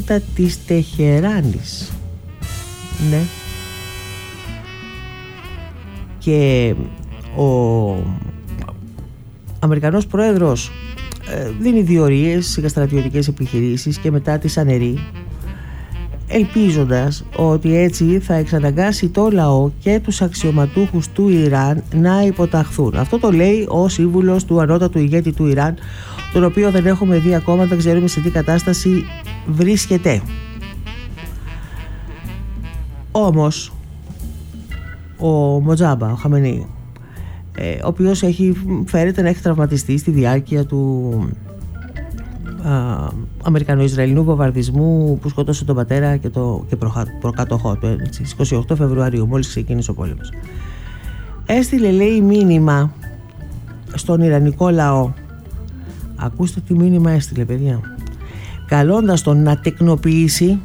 ικανότητα της Τεχεράνης. Ναι. Και ο Αμερικανός πρόεδρος δίνει διορίες για στρατιωτικές επιχειρήσεις και μετά τις αναιρεί, ελπίζοντας ότι έτσι θα εξαναγκάσει το λαό και τους αξιωματούχους του Ιράν να υποταχθούν. Αυτό το λέει ο σύμβουλος του ανώτατου ηγέτη του Ιράν, τον οποίο δεν έχουμε δει ακόμα, δεν ξέρουμε σε τι κατάσταση βρίσκεται. Όμως ο Μοτζάμπα, ο Χαμενεΐ, ο οποίος φέρεται να έχει τραυματιστεί στη διάρκεια του Αμερικανο-Ισραηλινού βομβαρδισμού που σκότωσε τον πατέρα και προκάτοχό του, στις 28 Φεβρουαρίου, μόλις ξεκίνησε ο πόλεμος. Έστειλε, λέει, μήνυμα στον Ιρανικό λαό. Ακούστε τι μήνυμα έστειλε, παιδιά. Καλώντας τον να τεκνοποιήσει,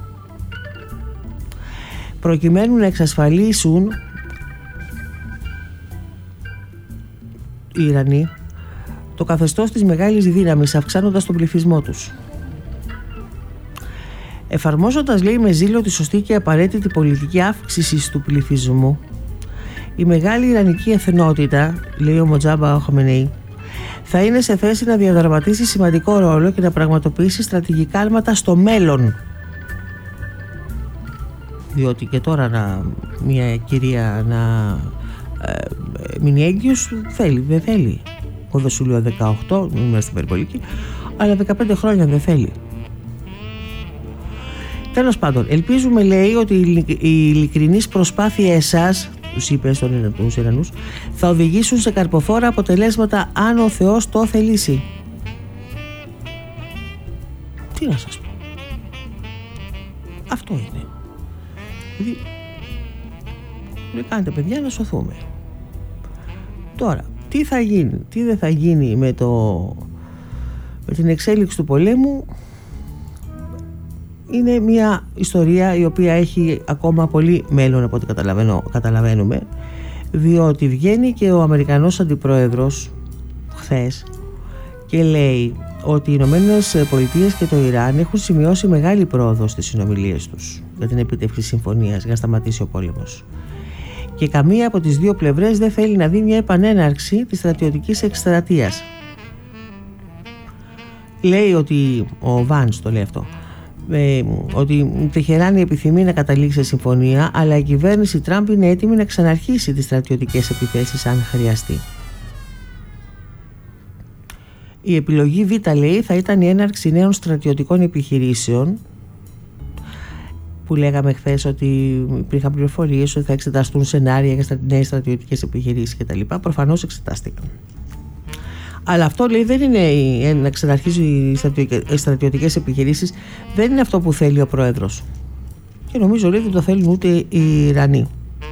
προκειμένου να εξασφαλίσουν οι Ιρανοί το καθεστώς της μεγάλης δύναμης, αυξάνοντας τον πληθυσμό τους. Εφαρμόζοντας, λέει, με ζήλο τη σωστή και απαραίτητη πολιτική αύξησης του πληθυσμού, η μεγάλη Ιρανική εθνότητα, λέει ο Μοτζάμπα ο Χαμενεΐ, θα είναι σε θέση να διαδραματίσει σημαντικό ρόλο και να πραγματοποιήσει στρατηγικά άλματα στο μέλλον. Διότι και τώρα μια κυρία να μείνει έγκυος δεν θέλει. Εγώ δεν σου λέω 18, μην είμαστε υπερβολικοί, αλλά 15 χρόνια δεν θέλει. Τέλος πάντων, ελπίζουμε, λέει, ότι οι ειλικρινείς προσπάθειές σας, τους είπε στους Ιρανούς, θα οδηγήσουν σε καρποφόρα αποτελέσματα αν ο Θεός το θελήσει. Τι να σας πω. Αυτό είναι. Δηλαδή, κάντε, παιδιά, να σωθούμε. Τώρα, τι θα γίνει, τι δεν θα γίνει με την εξέλιξη του πολέμου, είναι μια ιστορία η οποία έχει ακόμα πολύ μέλλον από ό,τι καταλαβαίνουμε, διότι βγαίνει και ο Αμερικανός αντιπρόεδρος χθες και λέει ότι οι Ηνωμένες Πολιτείες και το Ιράν έχουν σημειώσει μεγάλη πρόοδο στις συνομιλίες τους για την επίτευξη συμφωνίας για να σταματήσει ο πόλεμος. Και καμία από τις δύο πλευρές δεν θέλει να δει μια επανέναρξη της στρατιωτικής εκστρατείας. Λέει ότι ο Βάνς το λέει αυτό, ότι η Τεχεράνη επιθυμεί να καταλήξει σε συμφωνία, αλλά η κυβέρνηση Τραμπ είναι έτοιμη να ξαναρχίσει τις στρατιωτικές επιθέσεις αν χρειαστεί. Η επιλογή Β, λέει, θα ήταν η έναρξη νέων στρατιωτικών επιχειρήσεων, που λέγαμε χθες ότι υπήρχαν πληροφορίες ότι θα εξεταστούν σενάρια για νέες στρατιωτικές επιχειρήσεις κτλ. Προφανώς εξετάστηκαν. Αλλά αυτό, λέει, δεν είναι να ξαναρχίζει οι στρατιωτικές επιχειρήσεις, δεν είναι αυτό που θέλει ο πρόεδρος. Και νομίζω, λέει, δεν το θέλουν ούτε οι Ιρανοί.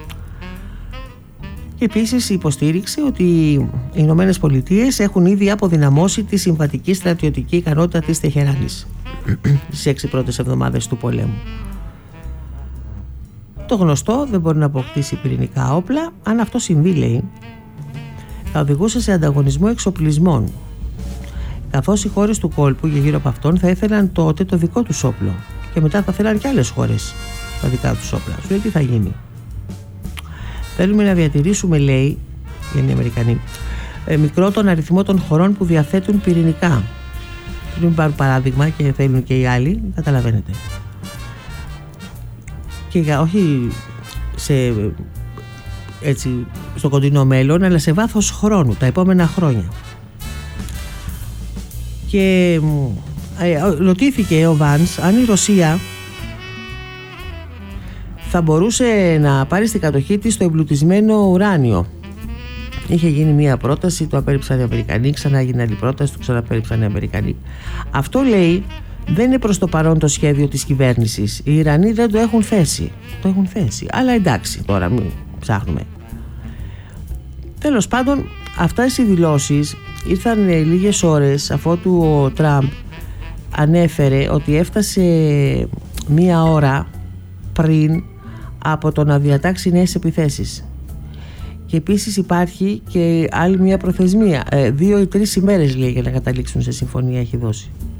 Και επίσης υποστήριξε ότι οι Ηνωμένες Πολιτείες έχουν ήδη αποδυναμώσει τη συμβατική στρατιωτική ικανότητα της Τεχεράνης στις 6 πρώτες εβδομάδες του πολέμου. Το γνωστό, δεν μπορεί να αποκτήσει πυρηνικά όπλα. Αν αυτό συμβεί, λέει, θα οδηγούσε σε ανταγωνισμό εξοπλισμών, καθώς οι χώρες του κόλπου και γύρω από αυτόν θα ήθελαν τότε το δικό τους όπλο και μετά θα θέλαν και άλλες χώρες τα δικά τους όπλα. Σου λέει, τι θα γίνει. Θέλουμε να διατηρήσουμε, λέει, οι Αμερικανοί, μικρό τον αριθμό των χωρών που διαθέτουν πυρηνικά. Πριν πάρουν παράδειγμα και θέλουν και οι άλλοι, καταλαβαίνετε. Και όχι στο κοντινό μέλλον, αλλά σε βάθος χρόνου, τα επόμενα χρόνια. Και ρωτήθηκε ο Βάνς αν η Ρωσία θα μπορούσε να πάρει στην κατοχή της το εμπλουτισμένο ουράνιο. Είχε γίνει μια πρόταση, το απέρριψαν οι Αμερικανοί, ξανά έγινε άλλη πρόταση, το ξαναπέρριψαν οι Αμερικανοί. Αυτό, λέει, δεν είναι προς το παρόν το σχέδιο της κυβέρνησης. Οι Ιρανοί δεν το έχουν θέσει. Το έχουν θέσει. Αλλά εντάξει, τώρα μην ψάχνουμε. Τέλος πάντων, αυτές οι δηλώσεις ήρθαν λίγες ώρες αφότου ο Τραμπ ανέφερε ότι έφτασε μία ώρα πριν από το να διατάξει νέες επιθέσεις. Και επίσης υπάρχει και άλλη μία προθεσμία. 2 ή 3 ημέρες, λέει, για να καταλήξουν σε συμφωνία έχει δώσει.